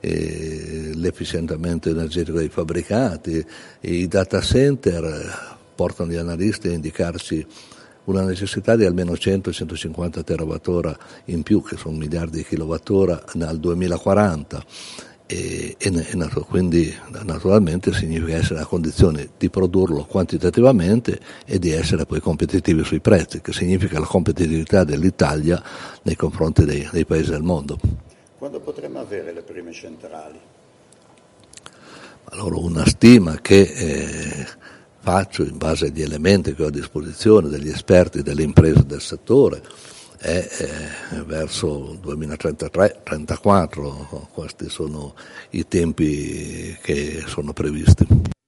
l'efficientamento energetico dei fabbricati. I data center portano gli analisti a indicarci una necessità di almeno 100-150 terawattora in più, che sono miliardi di kilowattora al 2040. Quindi naturalmente significa essere nella condizione di produrlo quantitativamente e di essere poi competitivi sui prezzi, che significa la competitività dell'Italia nei confronti dei paesi del mondo. Quando potremo avere le prime centrali? Allora, una stima che faccio in base agli elementi che ho a disposizione degli esperti delle imprese del settore è verso 2033-34, questi sono i tempi che sono previsti.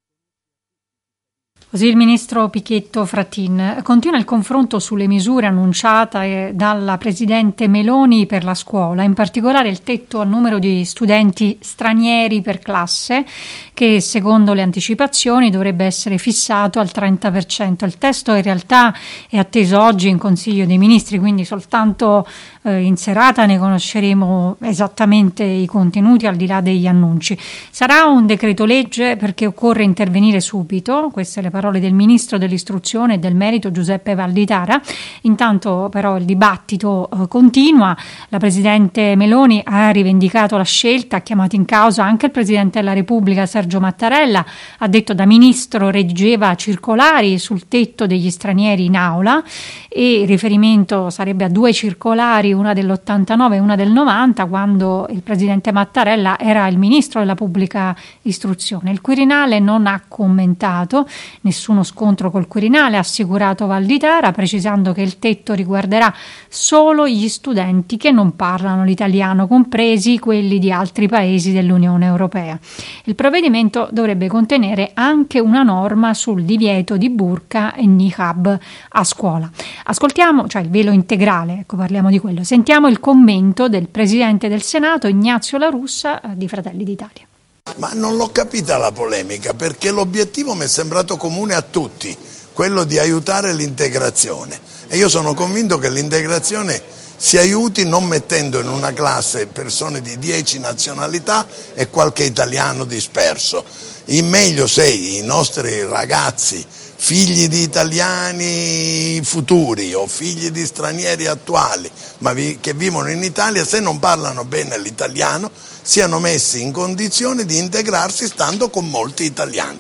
Così il ministro Pichetto Fratin. Continua il confronto sulle misure annunciate dalla presidente Meloni per la scuola, in particolare il tetto al numero di studenti stranieri per classe, che secondo le anticipazioni dovrebbe essere fissato al 30%. Il testo in realtà è atteso oggi in Consiglio dei Ministri, quindi soltanto in serata ne conosceremo esattamente i contenuti al di là degli annunci. Sarà un decreto legge perché occorre intervenire subito, queste le parole del ministro dell'istruzione e del merito Giuseppe Valditara. Intanto però il dibattito continua. La presidente Meloni ha rivendicato la scelta, ha chiamato in causa anche il presidente della Repubblica Sergio Mattarella, ha detto da ministro redigeva circolari sul tetto degli stranieri in aula, e il riferimento sarebbe a due circolari, una dell'89 e una del 90, quando il presidente Mattarella era il ministro della pubblica istruzione. Il Quirinale non ha commentato, nessuno scontro col Quirinale, ha assicurato Valditara, precisando che il tetto riguarderà solo gli studenti che non parlano l'italiano, compresi quelli di altri paesi dell'Unione Europea. Il provvedimento dovrebbe contenere anche una norma sul divieto di burqa e niqab a scuola. Ascoltiamo, cioè il velo integrale, ecco, parliamo di quello. Sentiamo il commento del presidente del Senato Ignazio La Russa di Fratelli d'Italia. Ma non l'ho capita la polemica, perché l'obiettivo mi è sembrato comune a tutti, quello di aiutare l'integrazione, e io sono convinto che l'integrazione si aiuti non mettendo in una classe persone di 10 nazionalità e qualche italiano disperso. Il meglio se i nostri ragazzi, figli di italiani futuri o figli di stranieri attuali, ma che vivono in Italia, se non parlano bene l'italiano, siano messi in condizione di integrarsi stando con molti italiani.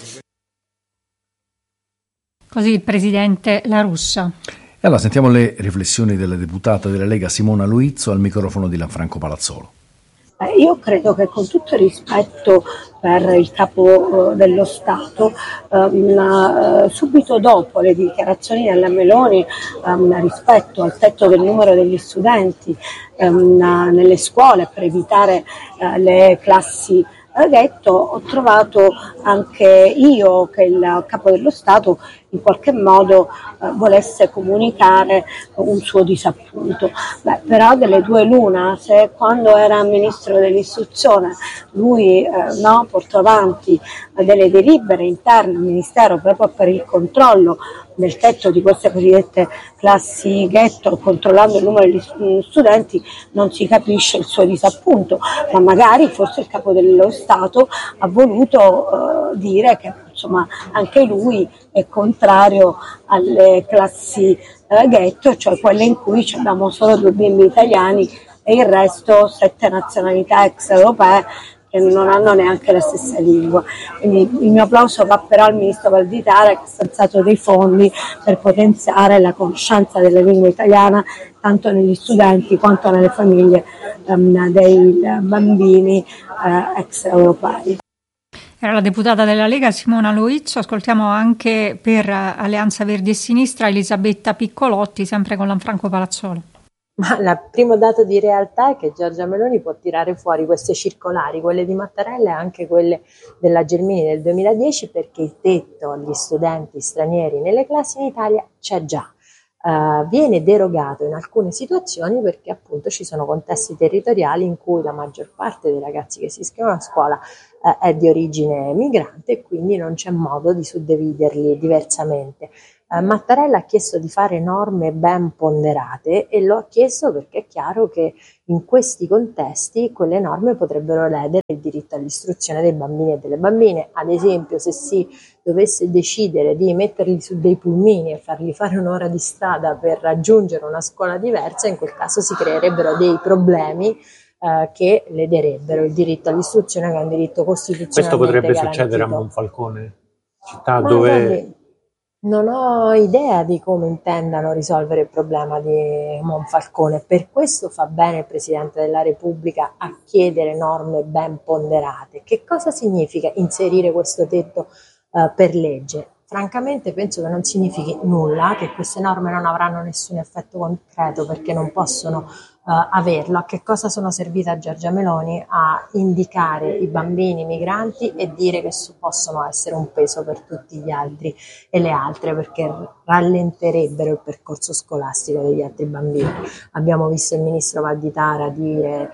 Così il presidente La Russa. E allora sentiamo le riflessioni della deputata della Lega Simona Luizzo al microfono di Lanfranco Palazzolo. Io credo che, con tutto il rispetto per il capo dello Stato, subito dopo le dichiarazioni della Meloni rispetto al tetto del numero degli studenti nelle scuole per evitare le classi ghetto, ho trovato anche io che il capo dello Stato in qualche modo volesse comunicare un suo disappunto. Però delle due l'una, se quando era ministro dell'istruzione lui portò avanti delle delibere interne al ministero proprio per il controllo del tetto di queste cosiddette classi ghetto, controllando il numero degli studenti, non si capisce il suo disappunto, ma magari forse il capo dello Stato ha voluto dire che insomma anche lui è contrario alle classi ghetto, cioè quelle in cui abbiamo solo 2 bimbi italiani e il resto 7 nazionalità extraeuropee che non hanno neanche la stessa lingua. Quindi il mio applauso va però al ministro Valditara, che ha stanziato dei fondi per potenziare la conoscenza della lingua italiana tanto negli studenti quanto nelle famiglie dei bambini extraeuropei. Era la deputata della Lega Simona Luizzo. Ascoltiamo anche per Alleanza Verdi e Sinistra Elisabetta Piccolotti, sempre con Lanfranco Palazzolo. Ma il primo dato di realtà è che Giorgia Meloni può tirare fuori queste circolari, quelle di Mattarella e anche quelle della Gelmini del 2010, perché il tetto agli studenti stranieri nelle classi in Italia c'è già. Viene derogato in alcune situazioni perché appunto ci sono contesti territoriali in cui la maggior parte dei ragazzi che si iscrivono a scuola è di origine migrante e quindi non c'è modo di suddividerli diversamente. Mattarella ha chiesto di fare norme ben ponderate e lo ha chiesto perché è chiaro che in questi contesti quelle norme potrebbero ledere il diritto all'istruzione dei bambini e delle bambine. Ad esempio, se si dovesse decidere di metterli su dei pulmini e fargli fare un'ora di strada per raggiungere una scuola diversa, in quel caso si creerebbero dei problemi che lederebbero il diritto all'istruzione, che è un diritto costituzionalmente Questo potrebbe garantito. succedere a Monfalcone, città Ma dove... guardi, non ho idea di come intendano risolvere il problema di Monfalcone, per questo fa bene il Presidente della Repubblica a chiedere norme ben ponderate. Che cosa significa inserire questo tetto per legge? Francamente penso che non significhi nulla, che queste norme non avranno nessun effetto concreto perché non possono averlo. A che cosa sono servite a Giorgia Meloni? A indicare i bambini migranti e dire che possono essere un peso per tutti gli altri e le altre, perché rallenterebbero il percorso scolastico degli altri bambini. Abbiamo visto il ministro Valditara dire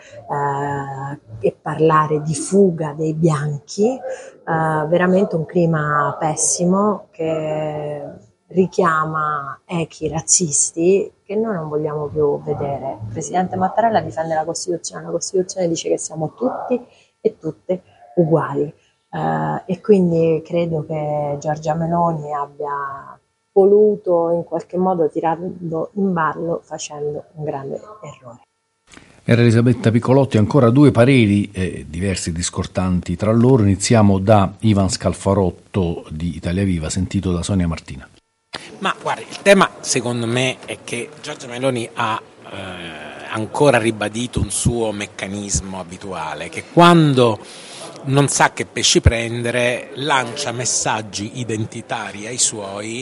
e parlare di fuga dei bianchi, veramente un clima pessimo che richiama echi razzisti che noi non vogliamo più vedere. Il Presidente Mattarella difende la Costituzione dice che siamo tutti e tutte uguali, e quindi credo che Giorgia Meloni abbia voluto in qualche modo tirarlo in ballo facendo un grande errore. Era Elisabetta Piccolotti. Ancora due pareri diversi e discordanti tra loro. Iniziamo da Ivan Scalfarotto di Italia Viva, sentito da Sonia Martina. Ma guardi, il tema secondo me è che Giorgia Meloni ha ancora ribadito un suo meccanismo abituale, che quando non sa che pesci prendere lancia messaggi identitari ai suoi,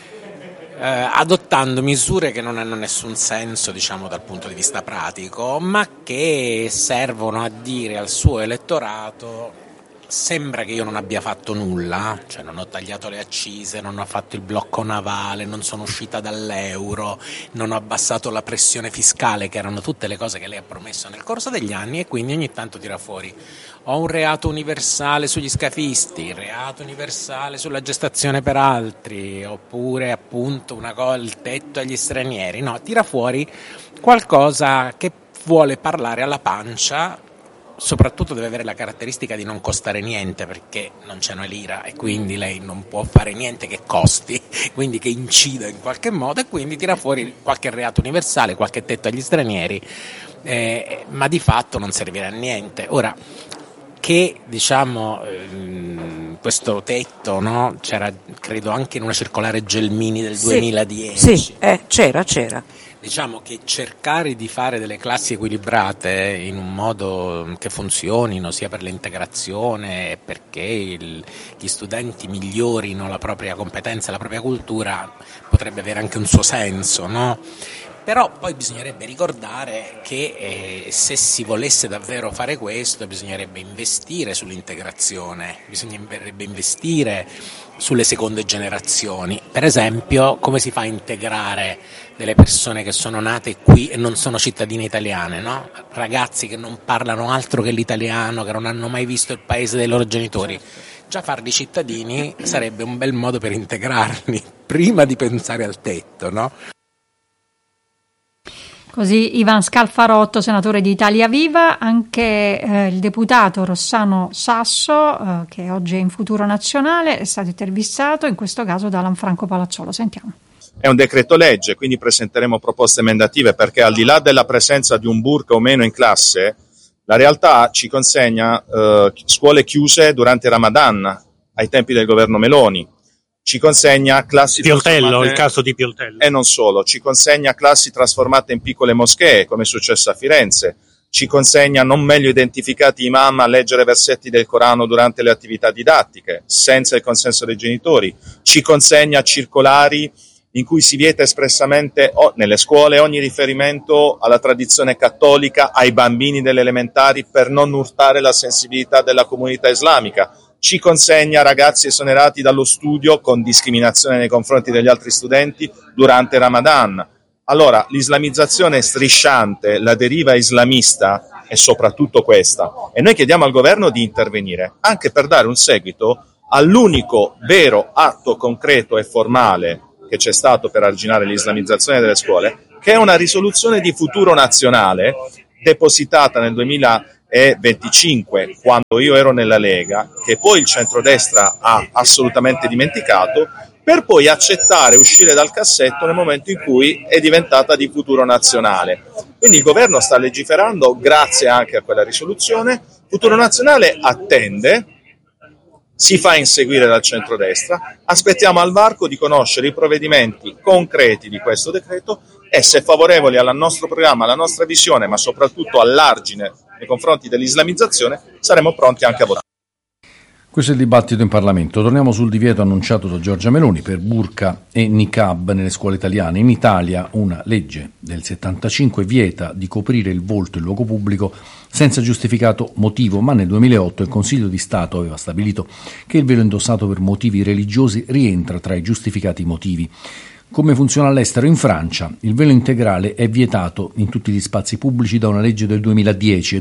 adottando misure che non hanno nessun senso, diciamo, dal punto di vista pratico, ma che servono a dire al suo elettorato: sembra che io non abbia fatto nulla, cioè non ho tagliato le accise, non ho fatto il blocco navale, non sono uscita dall'euro, non ho abbassato la pressione fiscale, che erano tutte le cose che lei ha promesso nel corso degli anni, e quindi ogni tanto tira fuori: ho un reato universale sugli scafisti, reato universale sulla gestazione per altri, oppure appunto il tetto agli stranieri. No, tira fuori qualcosa che vuole parlare alla pancia. Soprattutto deve avere la caratteristica di non costare niente, perché non c'è una lira e quindi lei non può fare niente che costi, quindi che incida in qualche modo, e quindi tira fuori qualche reato universale, qualche tetto agli stranieri, ma di fatto non servirà a niente. Ora, che diciamo questo tetto, no? C'era credo anche in una circolare Gelmini del 2010. Sì, c'era. Diciamo che cercare di fare delle classi equilibrate in un modo che funzionino sia per l'integrazione, perché gli studenti migliorino la propria competenza, la propria cultura, potrebbe avere anche un suo senso, no? Però poi bisognerebbe ricordare che se si volesse davvero fare questo bisognerebbe investire sull'integrazione, bisognerebbe investire sulle seconde generazioni. Per esempio, come si fa a integrare delle persone che sono nate qui e non sono cittadine italiane, no? Ragazzi che non parlano altro che l'italiano, che non hanno mai visto il paese dei loro genitori. Già farli cittadini sarebbe un bel modo per integrarli, prima di pensare al tetto, no? Così Ivan Scalfarotto, senatore di Italia Viva. Anche il deputato Rossano Sasso, che oggi è in Futuro Nazionale, è stato intervistato, in questo caso da Lanfranco Palacciolo. Sentiamo. È un decreto legge, quindi presenteremo proposte emendative, perché al di là della presenza di un burka o meno in classe, la realtà ci consegna scuole chiuse durante Ramadan, ai tempi del governo Meloni. Ci consegna classi Pioltello, il caso di Pioltello. E non solo, ci consegna classi trasformate in piccole moschee, come è successo a Firenze, ci consegna non meglio identificati imam a leggere versetti del Corano durante le attività didattiche, senza il consenso dei genitori, ci consegna circolari in cui si vieta espressamente nelle scuole ogni riferimento alla tradizione cattolica ai bambini delle elementari per non urtare la sensibilità della comunità islamica. Ci consegna ragazzi esonerati dallo studio con discriminazione nei confronti degli altri studenti durante Ramadan. Allora, l'islamizzazione strisciante, la deriva islamista è soprattutto questa. E noi chiediamo al governo di intervenire, anche per dare un seguito all'unico vero atto concreto e formale che c'è stato per arginare l'islamizzazione delle scuole, che è una risoluzione di Futuro Nazionale depositata nel 2025, quando io ero nella Lega, che poi il centrodestra ha assolutamente dimenticato, per poi accettare uscire dal cassetto nel momento in cui è diventata di Futuro Nazionale. Quindi il governo sta legiferando grazie anche a quella risoluzione. Futuro Nazionale attende, si fa inseguire dal centrodestra, aspettiamo al varco di conoscere i provvedimenti concreti di questo decreto e, se favorevoli al nostro programma, alla nostra visione, ma soprattutto all'argine nei confronti dell'islamizzazione, saremo pronti anche a votare. Questo è il dibattito in Parlamento. Torniamo sul divieto annunciato da Giorgia Meloni per burqa e niqab nelle scuole italiane. In Italia una legge del 75 vieta di coprire il volto in luogo pubblico senza giustificato motivo, ma nel 2008 il Consiglio di Stato aveva stabilito che il velo indossato per motivi religiosi rientra tra i giustificati motivi. Come funziona all'estero? In Francia il velo integrale è vietato in tutti gli spazi pubblici da una legge del 2010 e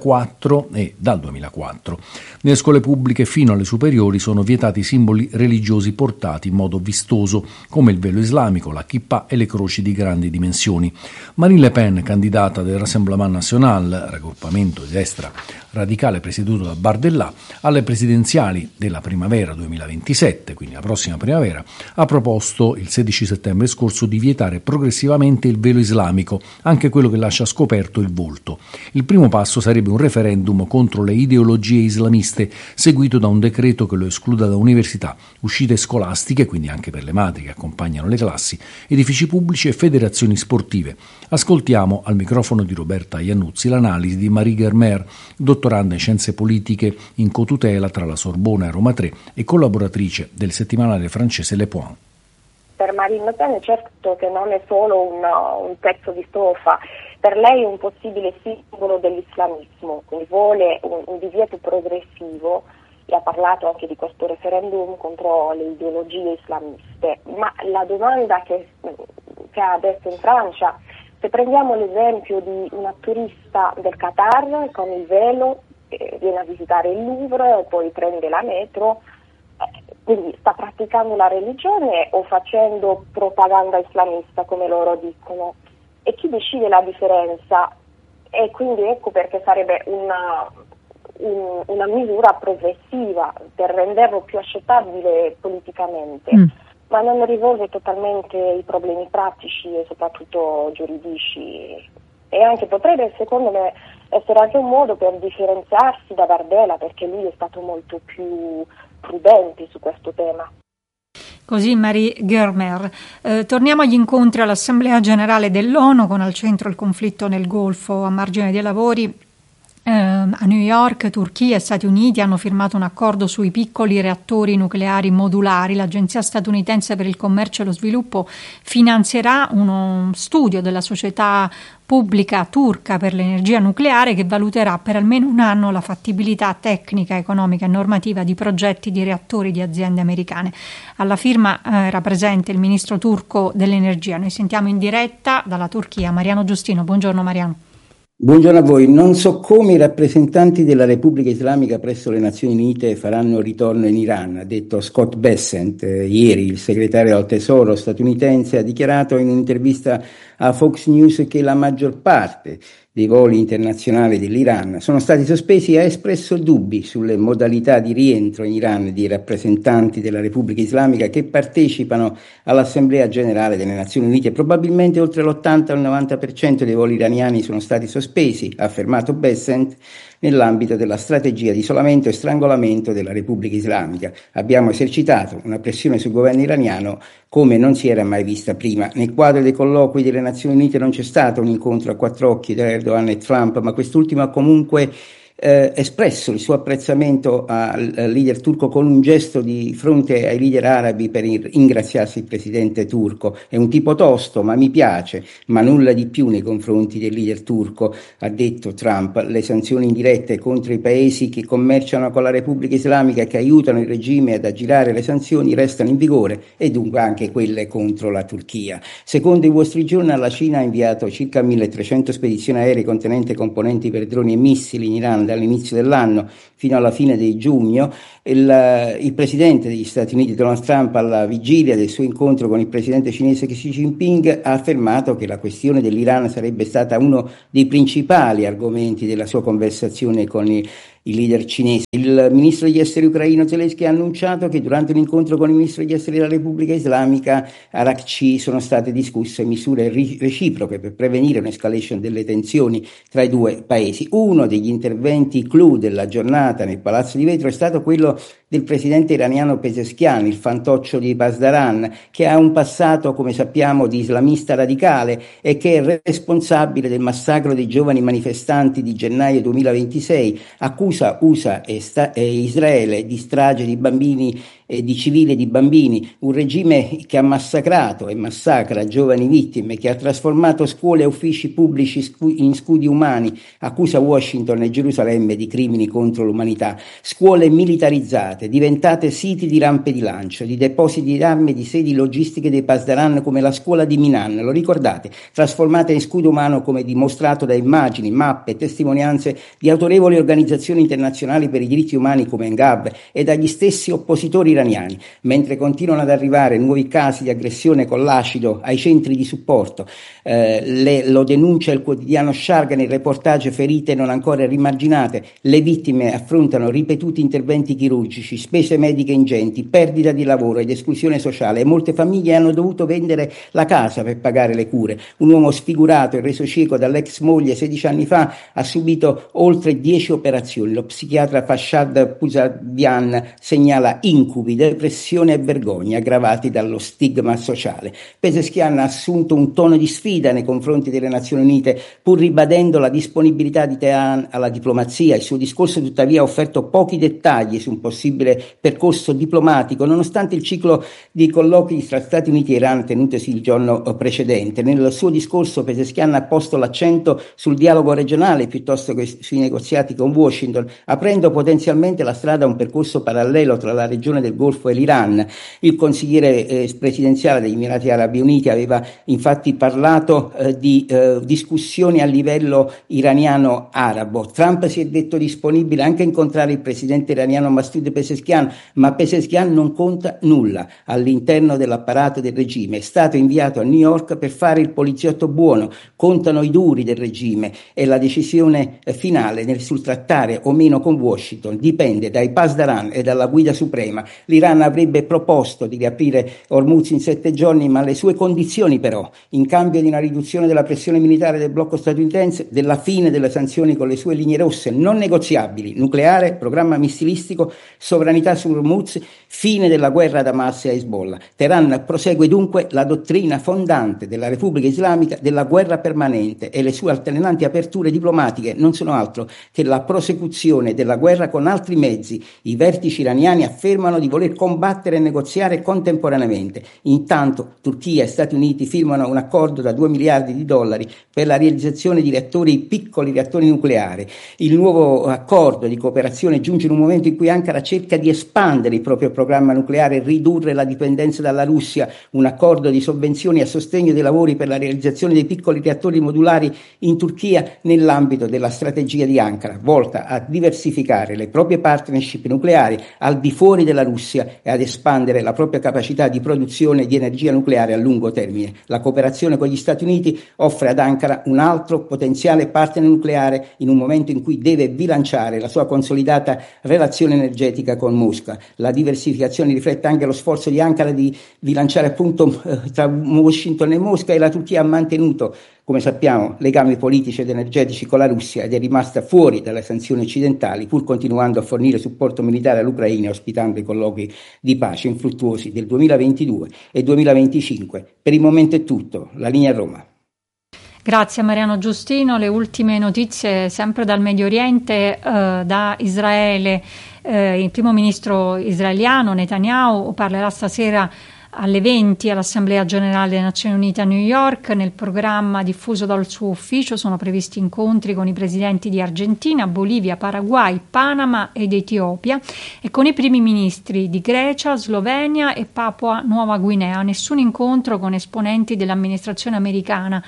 dal 2004. Nelle scuole pubbliche fino alle superiori sono vietati simboli religiosi portati in modo vistoso, come il velo islamico, la kippah e le croci di grandi dimensioni. Marine Le Pen, candidata del Rassemblement National, raggruppamento di destra radicale presieduto da Bardella, alle presidenziali della primavera 2027, quindi la prossima primavera, ha proposto il 16 settembre scorso di vietare progressivamente il velo islamico, anche quello che lascia scoperto il volto. Il primo passo sarebbe un referendum contro le ideologie islamiste, seguito da un decreto che lo escluda da università, uscite scolastiche, quindi anche per le madri che accompagnano le classi, edifici pubblici e federazioni sportive. Ascoltiamo al microfono di Roberta Iannuzzi l'analisi di Marie Germer, dottoranda in scienze politiche in cotutela tra la Sorbona e Roma 3 e collaboratrice del settimanale francese Le Point. Per Marine Le Pen certo che non è solo un pezzo di stoffa, per lei è un possibile simbolo dell'islamismo, quindi vuole un divieto progressivo, e ha parlato anche di questo referendum contro le ideologie islamiste, ma la domanda che ha adesso in Francia, se prendiamo l'esempio di una turista del Qatar con il velo, viene a visitare il Louvre e poi prende la metro, quindi sta praticando la religione o facendo propaganda islamista, come loro dicono? E chi decide la differenza? E quindi ecco perché sarebbe una misura progressiva per renderlo più accettabile politicamente, ma non risolve totalmente i problemi pratici e soprattutto giuridici. E anche potrebbe, secondo me, essere anche un modo per differenziarsi da Bardella, perché lui è stato molto più prudente su questo tema. Così Marie Germer. Torniamo agli incontri all'Assemblea Generale dell'ONU con al centro il conflitto nel Golfo. A margine dei lavori a New York, Turchia e Stati Uniti hanno firmato un accordo sui piccoli reattori nucleari modulari. L'Agenzia statunitense per il commercio e lo sviluppo finanzierà uno studio della società pubblica turca per l'energia nucleare che valuterà per almeno un anno la fattibilità tecnica, economica e normativa di progetti di reattori di aziende americane. Alla firma era presente il ministro turco dell'energia. Noi sentiamo in diretta dalla Turchia Mariano Giustino. Buongiorno Mariano. Buongiorno a voi. Non so come i rappresentanti della Repubblica Islamica presso le Nazioni Unite faranno ritorno in Iran, ha detto Scott Bessent. Ieri il segretario al Tesoro statunitense ha dichiarato in un'intervista a Fox News che la maggior parte dei voli internazionali dell'Iran sono stati sospesi e ha espresso dubbi sulle modalità di rientro in Iran di rappresentanti della Repubblica Islamica che partecipano all'Assemblea Generale delle Nazioni Unite. Probabilmente oltre l'80 al 90% dei voli iraniani sono stati sospesi, ha affermato Bessent, nell'ambito della strategia di isolamento e strangolamento della Repubblica Islamica. Abbiamo esercitato una pressione sul governo iraniano come non si era mai vista prima. Nel quadro dei colloqui delle Nazioni Unite non c'è stato un incontro a quattro occhi tra Erdogan e Trump, ma quest'ultimo ha comunque espresso il suo apprezzamento al leader turco con un gesto di fronte ai leader arabi per ringraziarsi il presidente turco. È un tipo tosto, ma mi piace, ma nulla di più nei confronti del leader turco, ha detto Trump. Le sanzioni indirette contro i paesi che commerciano con la Repubblica Islamica e che aiutano il regime ad aggirare le sanzioni restano in vigore e dunque anche quelle contro la Turchia. Secondo il Wall Street Journal, la Cina ha inviato circa 1300 spedizioni aeree contenenti componenti per droni e missili in Iran dall'inizio dell'anno fino alla fine di giugno. Il presidente degli Stati Uniti Donald Trump, alla vigilia del suo incontro con il presidente cinese Xi Jinping, ha affermato che la questione dell'Iran sarebbe stata uno dei principali argomenti della sua conversazione con i leader cinesi. Il ministro degli esteri ucraino Zelensky ha annunciato che durante un incontro con il ministro degli esteri della Repubblica Islamica Araghchi sono state discusse misure reciproche per prevenire un'escalation delle tensioni tra i due paesi. Uno degli interventi clou della giornata nel Palazzo di Vetro è stato quello del presidente iraniano Pezeshkian, il fantoccio di Pasdaran, che ha un passato, come sappiamo, di islamista radicale e che è responsabile del massacro dei giovani manifestanti di gennaio 2026, accusa USA e Israele di strage di bambini e di civili e di bambini, un regime che ha massacrato e massacra giovani vittime, che ha trasformato scuole e uffici pubblici in scudi umani, accusa Washington e Gerusalemme di crimini contro l'umanità, scuole militarizzate, diventate siti di rampe di lancio, di depositi di armi e di sedi logistiche dei Pasdaran come la scuola di Minan, lo ricordate? Trasformate in scudo umano come dimostrato da immagini, mappe e testimonianze di autorevoli organizzazioni internazionali per i diritti umani come Engab e dagli stessi oppositori iraniani, mentre continuano ad arrivare nuovi casi di aggressione con l'acido ai centri di supporto. Lo denuncia il quotidiano Shargan, il reportage ferite non ancora rimarginate, le vittime affrontano ripetuti interventi chirurgici, spese mediche ingenti, perdita di lavoro ed esclusione sociale, e molte famiglie hanno dovuto vendere la casa per pagare le cure. Un uomo sfigurato e reso cieco dall'ex moglie 16 anni fa ha subito oltre 10 operazioni. Lo psichiatra Fashad Pusadian segnala incubi, depressione e vergogna aggravati dallo stigma sociale. Pezeshkian ha assunto un tono di sfida nei confronti delle Nazioni Unite, pur ribadendo la disponibilità di Teheran alla diplomazia. Il suo discorso tuttavia ha offerto pochi dettagli su un possibile percorso diplomatico, nonostante il ciclo di colloqui tra Stati Uniti e Iran tenutosi il giorno precedente. Nel suo discorso Pezeshkian ha posto l'accento sul dialogo regionale piuttosto che sui negoziati con Washington, aprendo potenzialmente la strada a un percorso parallelo tra la regione del Golfo e l'Iran. Il consigliere presidenziale degli Emirati Arabi Uniti aveva infatti parlato di discussioni a livello iraniano-arabo. Trump si è detto disponibile anche a incontrare il presidente iraniano Masoud Pezeshkian, ma Pezeshkian non conta nulla all'interno dell'apparato del regime. È stato inviato a New York per fare il poliziotto buono. Contano i duri del regime e la decisione finale sul trattare o meno con Washington dipende dai Pasdaran e dalla guida suprema. L'Iran avrebbe proposto di riaprire Hormuz in 7 giorni, ma le sue condizioni però, in cambio di una riduzione della pressione militare del blocco statunitense, della fine delle sanzioni con le sue linee rosse non negoziabili, nucleare, programma missilistico, sovranità su Hormuz, fine della guerra ad Hamas e a Hezbollah. Teheran prosegue dunque la dottrina fondante della Repubblica Islamica della guerra permanente, e le sue alternanti aperture diplomatiche non sono altro che la prosecuzione della guerra con altri mezzi. I vertici iraniani affermano di voler combattere e negoziare contemporaneamente. Intanto Turchia e Stati Uniti firmano un accordo da $2 miliardi per la realizzazione di piccoli reattori nucleari. Il nuovo accordo di cooperazione giunge in un momento in cui Ankara cerca di espandere il proprio programma nucleare e ridurre la dipendenza dalla Russia. Un accordo di sovvenzioni a sostegno dei lavori per la realizzazione dei piccoli reattori modulari in Turchia nell'ambito della strategia di Ankara, volta a diversificare le proprie partnership nucleari al di fuori della Russia e ad espandere la propria capacità di produzione di energia nucleare a lungo termine. La cooperazione con gli Stati Uniti offre ad Ankara un altro potenziale partner nucleare in un momento in cui deve bilanciare la sua consolidata relazione energetica con Mosca. La diversificazione riflette anche lo sforzo di Ankara di bilanciare appunto tra Washington e Mosca, e la Turchia ha mantenuto, come sappiamo, legami politici ed energetici con la Russia ed è rimasta fuori dalle sanzioni occidentali, pur continuando a fornire supporto militare all'Ucraina, ospitando i colloqui di pace infruttuosi del 2022 e 2025. Per il momento è tutto. La linea a Roma. Grazie a Mariano Giustino. Le ultime notizie sempre dal Medio Oriente, da Israele. Il primo ministro israeliano Netanyahu parlerà stasera alle 20 all'Assemblea Generale delle Nazioni Unite a New York. Nel programma diffuso dal suo ufficio sono previsti incontri con i presidenti di Argentina, Bolivia, Paraguay, Panama ed Etiopia e con i primi ministri di Grecia, Slovenia e Papua Nuova Guinea. Nessun incontro con esponenti dell'amministrazione americana.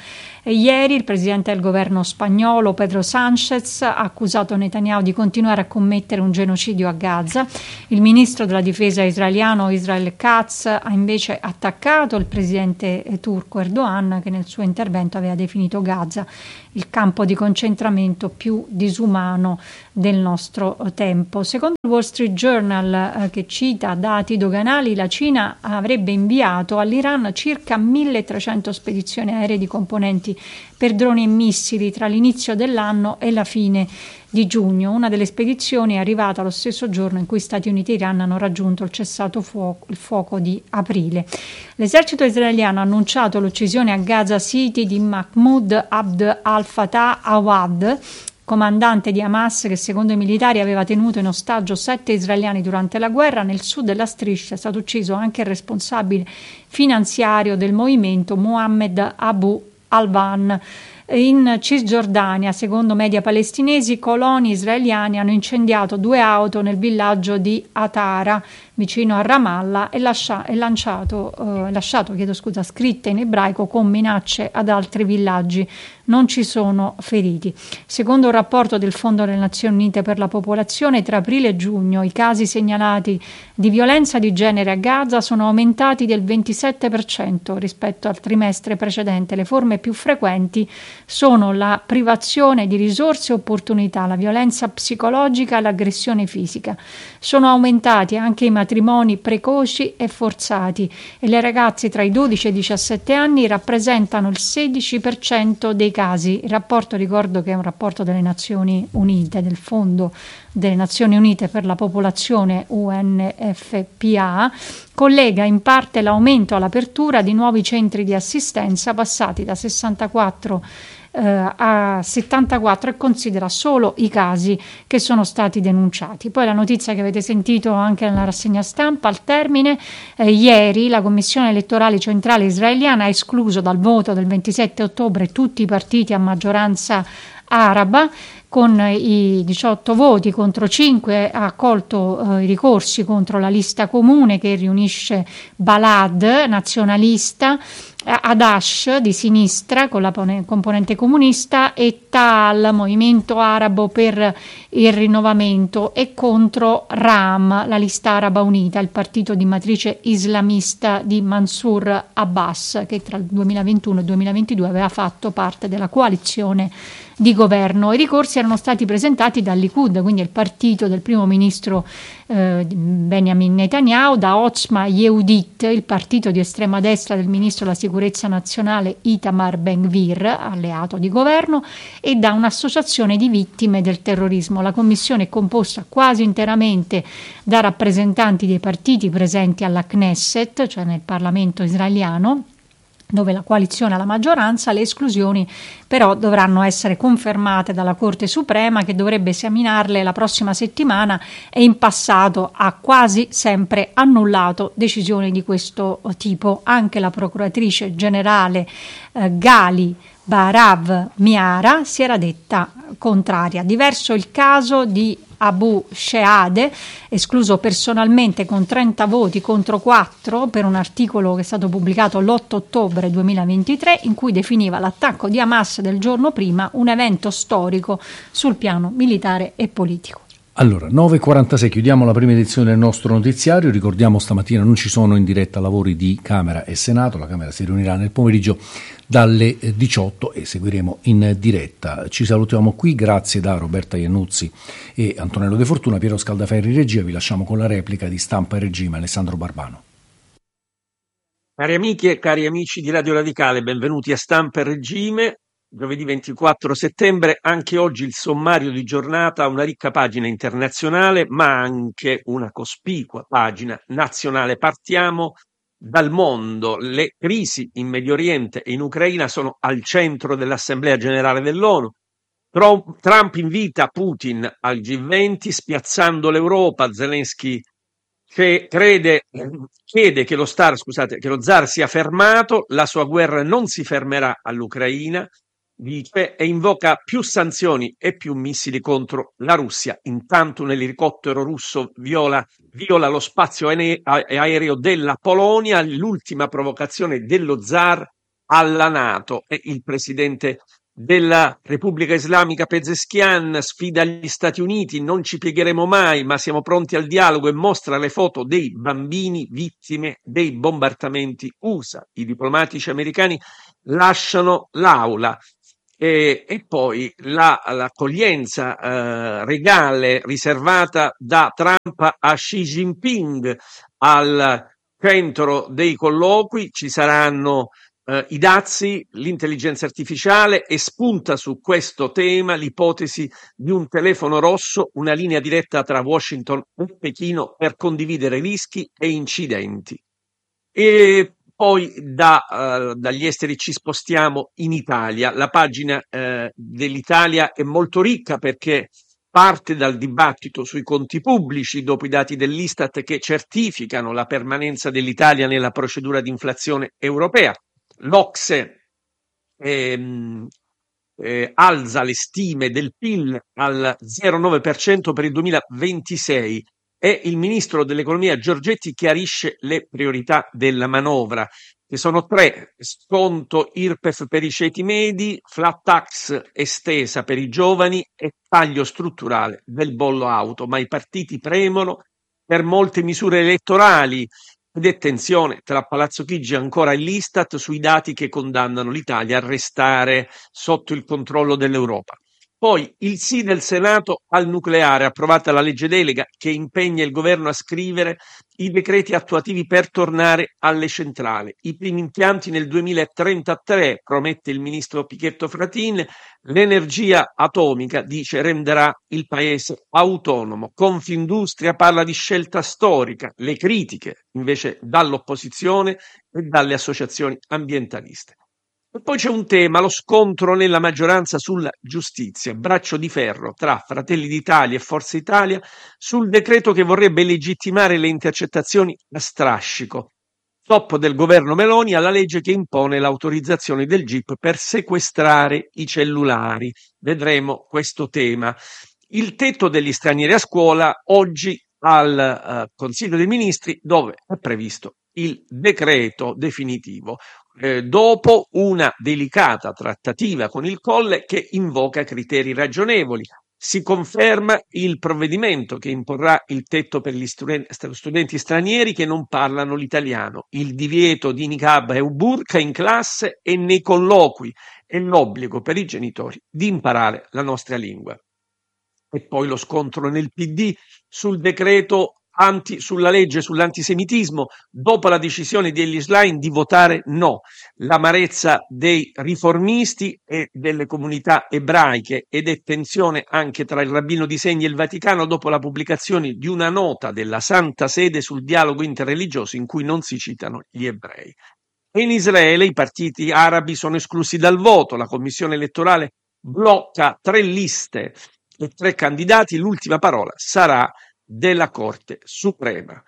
E ieri il presidente del governo spagnolo Pedro Sánchez ha accusato Netanyahu di continuare a commettere un genocidio a Gaza. Il ministro della difesa israeliano Israel Katz ha invece attaccato il presidente turco Erdogan, che nel suo intervento aveva definito Gaza il campo di concentramento più disumano del nostro tempo. Secondo il Wall Street Journal, che cita dati doganali, la Cina avrebbe inviato all'Iran circa 1300 spedizioni aeree di componenti per droni e missili tra l'inizio dell'anno e la fine di giugno. Una delle spedizioni è arrivata lo stesso giorno in cui Stati Uniti e Iran hanno raggiunto il fuoco di aprile. L'esercito israeliano ha annunciato l'uccisione a Gaza City di Mahmoud Abd al-Fatah Awad, comandante di Hamas che secondo i militari aveva tenuto in ostaggio 7 israeliani durante la guerra. Nel sud della striscia è stato ucciso anche il responsabile finanziario del movimento Mohammed Abu Alban. In Cisgiordania, secondo media palestinesi, coloni israeliani hanno incendiato 2 auto nel villaggio di Atara, vicino a Ramallah, e lasciato scritte in ebraico con minacce ad altri villaggi. Non ci sono feriti. Secondo un rapporto del Fondo delle Nazioni Unite per la Popolazione, tra aprile e giugno i casi segnalati di violenza di genere a Gaza sono aumentati del 27% rispetto al trimestre precedente. Le forme più frequenti sono la privazione di risorse e opportunità, la violenza psicologica e l'aggressione fisica. Sono aumentati anche i matrimoni precoci e forzati e le ragazze tra i 12 e i 17 anni rappresentano il 16% dei casi. Il rapporto, ricordo che è un rapporto delle Nazioni Unite, del Fondo delle Nazioni Unite per la Popolazione UNFPA, collega in parte l'aumento all'apertura di nuovi centri di assistenza passati da 64 a 74 e considera solo i casi che sono stati denunciati. Poi la notizia che avete sentito anche nella rassegna stampa al termine, ieri la Commissione elettorale centrale israeliana ha escluso dal voto del 27 ottobre tutti i partiti a maggioranza araba. Con i 18 voti contro 5 ha accolto i ricorsi contro la lista comune che riunisce Balad, nazionalista, Adash di sinistra con la componente comunista e Tal, movimento arabo per il rinnovamento, e contro Ram, la lista araba unita, il partito di matrice islamista di Mansur Abbas, che tra il 2021 e il 2022 aveva fatto parte della coalizione di governo. I ricorsi erano stati presentati dal Likud, quindi il partito del primo ministro Benjamin Netanyahu, da Otzma Yehudit, il partito di estrema destra del ministro della sicurezza nazionale Itamar Ben-Gvir, alleato di governo, e da un'associazione di vittime del terrorismo. La commissione è composta quasi interamente da rappresentanti dei partiti presenti alla Knesset, cioè nel Parlamento israeliano, dove la coalizione ha la maggioranza. Le esclusioni però dovranno essere confermate dalla Corte Suprema, che dovrebbe esaminarle la prossima settimana, e in passato ha quasi sempre annullato decisioni di questo tipo. Anche la procuratrice generale Gali Baharav Miara si era detta contraria. Diverso il caso di Abu Sheade, escluso personalmente con 30 voti contro 4 per un articolo che è stato pubblicato l'8 ottobre 2023 in cui definiva l'attacco di Hamas del giorno prima un evento storico sul piano militare e politico. Allora, 9.46, chiudiamo la prima edizione del nostro notiziario. Ricordiamo, stamattina non ci sono in diretta lavori di Camera e Senato, la Camera si riunirà nel pomeriggio dalle 18 e seguiremo in diretta. Ci salutiamo qui, grazie da Roberta Iannuzzi e Antonello De Fortuna, Piero Scaldaferri in regia. Vi lasciamo con la replica di Stampa e Regime, Alessandro Barbano. Cari amiche e cari amici di Radio Radicale, benvenuti a Stampa e Regime. Giovedì 24 settembre, anche oggi il sommario di giornata ha una ricca pagina internazionale, ma anche una cospicua pagina nazionale. Partiamo dal mondo. Le crisi in Medio Oriente e in Ucraina sono al centro dell'Assemblea Generale dell'ONU. Trump invita Putin al G20 spiazzando l'Europa. Zelensky chiede che lo zar sia fermato, la sua guerra non si fermerà all'Ucraina, dice, e invoca più sanzioni e più missili contro la Russia. Intanto un elicottero russo viola lo spazio aereo della Polonia, l'ultima provocazione dello zar alla NATO. E il presidente della Repubblica Islamica Pezeshkian sfida gli Stati Uniti: non ci piegheremo mai, ma siamo pronti al dialogo, e mostra le foto dei bambini vittime dei bombardamenti USA. I diplomatici americani lasciano l'aula. E poi l'accoglienza regale riservata da Trump a Xi Jinping al centro dei colloqui. Ci saranno i dazi, l'intelligenza artificiale, e spunta su questo tema l'ipotesi di un telefono rosso, una linea diretta tra Washington e Pechino per condividere rischi e incidenti. E poi dagli esteri ci spostiamo in Italia. La pagina dell'Italia è molto ricca perché parte dal dibattito sui conti pubblici dopo i dati dell'Istat che certificano la permanenza dell'Italia nella procedura di inflazione europea. L'Ocse alza le stime del PIL al 0,9% per il 2026 e il ministro dell'economia Giorgetti chiarisce le priorità della manovra, che sono 3: sconto IRPEF per i ceti medi, flat tax estesa per i giovani e taglio strutturale del bollo auto. Ma i partiti premono per molte misure elettorali ed è tensione tra Palazzo Chigi ancora e l'Istat sui dati che condannano l'Italia a restare sotto il controllo dell'Europa. Poi il sì del Senato al nucleare, approvata la legge delega che impegna il governo a scrivere i decreti attuativi per tornare alle centrali. I primi impianti nel 2033, promette il ministro Pichetto Fratin. L'energia atomica, dice, renderà il paese autonomo. Confindustria parla di scelta storica, le critiche invece dall'opposizione e dalle associazioni ambientaliste. E poi c'è un tema, lo scontro nella maggioranza sulla giustizia, braccio di ferro tra Fratelli d'Italia e Forza Italia sul decreto che vorrebbe legittimare le intercettazioni a strascico. Stop del governo Meloni alla legge che impone l'autorizzazione del GIP per sequestrare i cellulari. Vedremo questo tema. Il tetto degli stranieri a scuola oggi al Consiglio dei Ministri, dove è previsto il decreto definitivo, dopo una delicata trattativa con il Colle che invoca criteri ragionevoli. Si conferma il provvedimento che imporrà il tetto per gli studenti stranieri che non parlano l'italiano, il divieto di niqab e burqa in classe e nei colloqui e l'obbligo per i genitori di imparare la nostra lingua. E poi lo scontro nel PD sul decreto sulla legge sull'antisemitismo, dopo la decisione di Elly Schlein di votare no, l'amarezza dei riformisti e delle comunità ebraiche, ed è tensione anche tra il rabbino di Segni e il Vaticano dopo la pubblicazione di una nota della Santa Sede sul dialogo interreligioso in cui non si citano gli ebrei. E in Israele i partiti arabi sono esclusi dal voto, la commissione elettorale blocca 3 liste e 3 candidati, l'ultima parola sarà della Corte Suprema.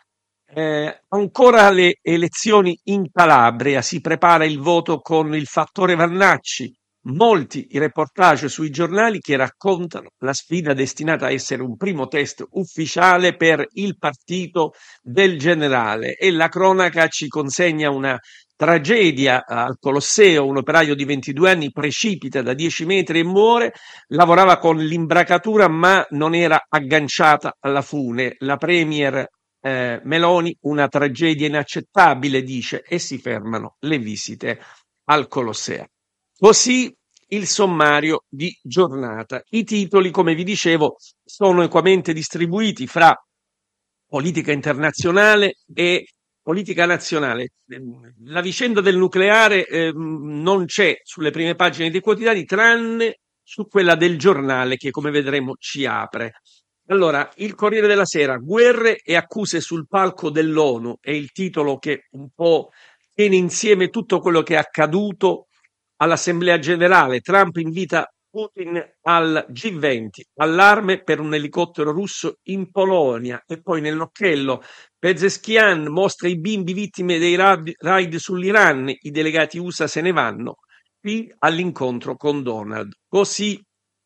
Ancora le elezioni in Calabria, si prepara il voto con il fattore Vannacci, molti i reportage sui giornali che raccontano la sfida destinata a essere un primo test ufficiale per il partito del generale, e la cronaca ci consegna una tragedia al Colosseo. Un operaio di 22 anni precipita da 10 metri e muore, lavorava con l'imbracatura ma non era agganciata alla fune. La premier Meloni: una tragedia inaccettabile, dice, e si fermano le visite al Colosseo. Così il sommario di giornata. I titoli, come vi dicevo, sono equamente distribuiti fra politica internazionale e politica nazionale. La vicenda del nucleare non c'è sulle prime pagine dei quotidiani, tranne su quella del Giornale che, come vedremo, ci apre. Allora, il Corriere della Sera: guerre e accuse sul palco dell'ONU, è il titolo che un po' tiene insieme tutto quello che è accaduto all'Assemblea Generale. Trump invita Putin al G20, allarme per un elicottero russo in Polonia. E poi nell'occhiello Pezeshkian mostra i bimbi vittime dei raid sull'Iran, i delegati USA se ne vanno, qui all'incontro con Donald. Così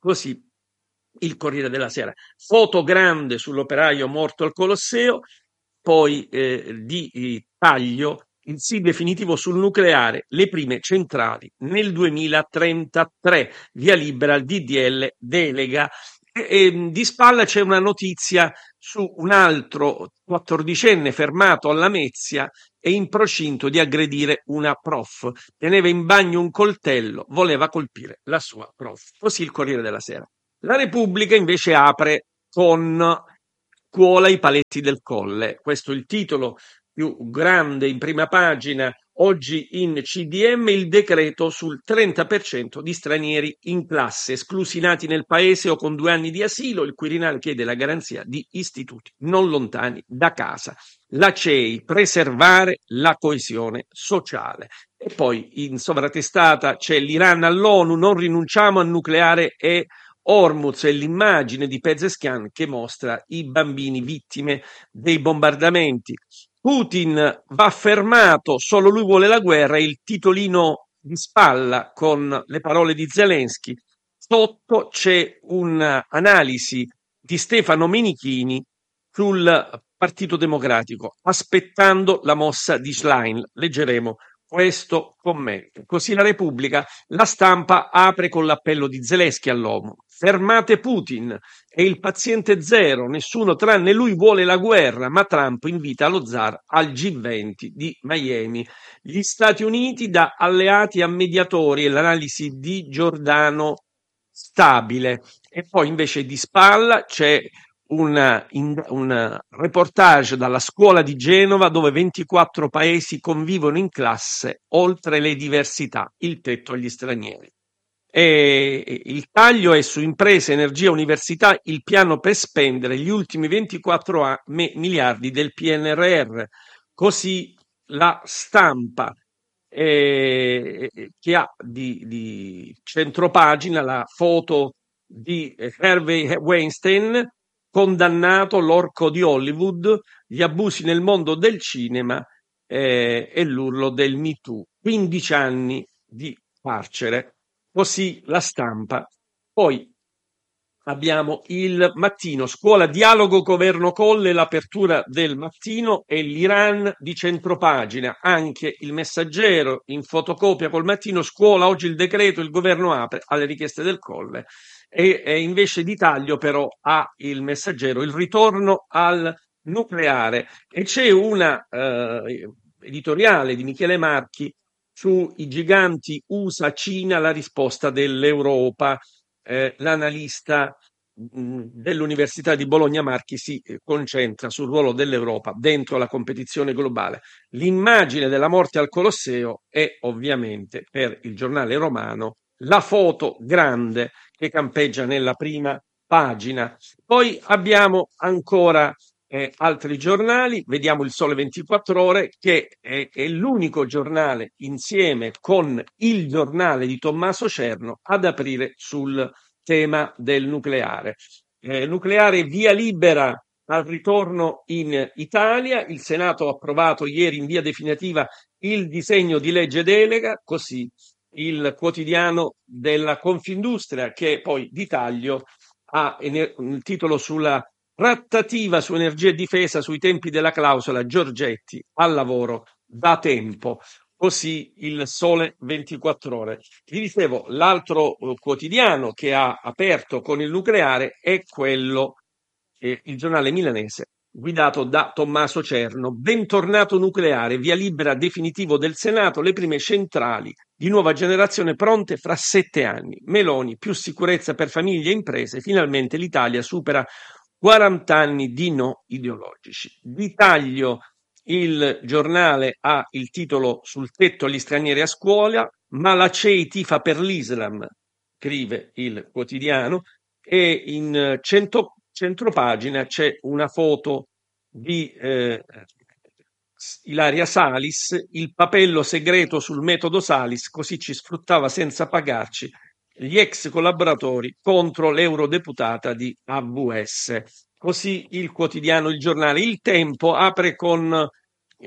il Corriere della Sera. Foto grande sull'operaio morto al Colosseo, poi di taglio il sì definitivo sul nucleare, le prime centrali nel 2033, via libera al DDL delega. Di spalla c'è una notizia su un altro 14enne fermato a Lamezia e in procinto di aggredire una prof. Teneva in bagno un coltello, voleva colpire la sua prof. Così il Corriere della Sera. La Repubblica invece apre con "Scuola i paletti del Colle". Questo è il titolo più grande in prima pagina. Oggi in CDM il decreto sul 30% di stranieri in classe, esclusi nati nel paese o con 2 anni di asilo. Il Quirinale chiede la garanzia di istituti non lontani da casa. La CEI, preservare la coesione sociale. E poi in sovratestata c'è l'Iran all'ONU, non rinunciamo al nucleare e Hormuz, è l'immagine di Pezeshkian che mostra i bambini vittime dei bombardamenti. Putin va fermato, solo lui vuole la guerra, il titolino di spalla con le parole di Zelensky. Sotto c'è un'analisi di Stefano Menichini sul Partito Democratico, aspettando la mossa di Schlein. Leggeremo questo commento. Così la Repubblica, la Stampa apre con l'appello di Zelensky all'ONU. Fermate Putin, è il paziente zero, nessuno tranne lui vuole la guerra, ma Trump invita lo zar al G20 di Miami. Gli Stati Uniti da alleati a mediatori, e l'analisi di Giordano stabile. E poi invece di spalla c'è un reportage dalla scuola di Genova dove 24 paesi convivono in classe oltre le diversità, il tetto agli stranieri. E il taglio è su imprese, energia, università, il piano per spendere gli ultimi 24 miliardi del PNRR. Così la Stampa, che ha di centropagina la foto di Harvey Weinstein, condannato, l'orco di Hollywood, gli abusi nel mondo del cinema e l'urlo del Me Too. 15 anni di carcere. Così la Stampa. Poi abbiamo il Mattino, scuola dialogo governo Colle, l'apertura del Mattino e l'Iran di centropagina. Anche il Messaggero in fotocopia col Mattino, scuola oggi il decreto, il governo apre alle richieste del Colle. E invece di taglio però ha il Messaggero il ritorno al nucleare, e c'è una editoriale di Michele Marchi sui giganti USA-Cina, la risposta dell'Europa. L'analista dell'Università di Bologna Marchi si concentra sul ruolo dell'Europa dentro la competizione globale. L'immagine della morte al Colosseo è ovviamente per il giornale romano la foto grande che campeggia nella prima pagina. Poi abbiamo ancora altri giornali, vediamo il Sole 24 Ore, che è l'unico giornale insieme con il giornale di Tommaso Cerno ad aprire sul tema del nucleare. Nucleare via libera al ritorno in Italia, il Senato ha approvato ieri in via definitiva il disegno di legge delega, così il quotidiano della Confindustria, che poi di taglio ha il titolo sulla trattativa su energia e difesa sui tempi della clausola Giorgetti al lavoro da tempo. Così il Sole 24 Ore. Vi dicevo, l'altro quotidiano che ha aperto con il nucleare è quello, il giornale milanese, guidato da Tommaso Cerno. Bentornato nucleare, via libera definitivo del Senato, le prime centrali di nuova generazione pronte fra 7 anni. Meloni, più sicurezza per famiglie e imprese, finalmente l'Italia supera 40 anni di no ideologici. Di taglio il giornale ha il titolo sul tetto agli stranieri a scuola, ma la CEI tifa per l'Islam, scrive il quotidiano, e in centropagina c'è una foto di Ilaria Salis, il papello segreto sul metodo Salis, così ci sfruttava senza pagarci, gli ex collaboratori contro l'eurodeputata di AVS. Così il quotidiano, il giornale. Il Tempo apre con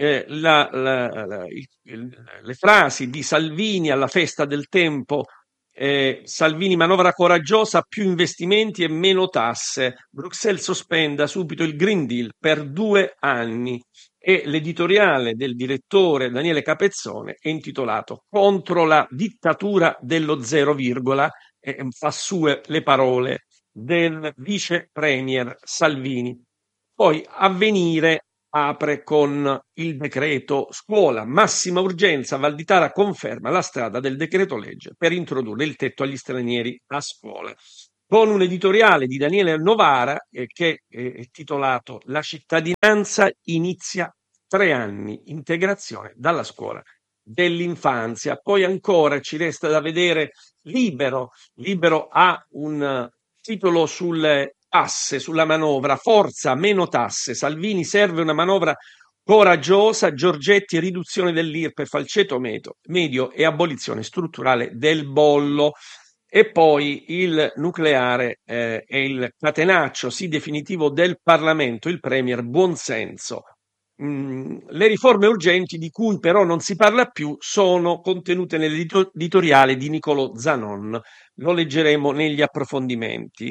le frasi di Salvini alla festa del Tempo Salvini manovra coraggiosa, più investimenti e meno tasse. Bruxelles sospenda subito il Green Deal per 2 anni. E l'editoriale del direttore Daniele Capezzone è intitolato Contro la dittatura dello zero virgola, e fa sue le parole del vice premier Salvini. Poi Avvenire apre con il decreto scuola, massima urgenza, Valditara conferma la strada del decreto legge per introdurre il tetto agli stranieri a scuola, con un editoriale di Daniele Novara che è titolato La cittadinanza inizia 3 anni, integrazione dalla scuola dell'infanzia. Poi ancora ci resta da vedere Libero ha un titolo sulle tasse, sulla manovra, forza, meno tasse, Salvini serve una manovra coraggiosa, Giorgetti riduzione dell'IRPEF al ceto medio e abolizione strutturale del bollo. E poi il nucleare e il catenaccio sì definitivo del Parlamento, il premier buonsenso. Le riforme urgenti di cui però non si parla più sono contenute nell'editoriale di Niccolò Zanon, lo leggeremo negli approfondimenti.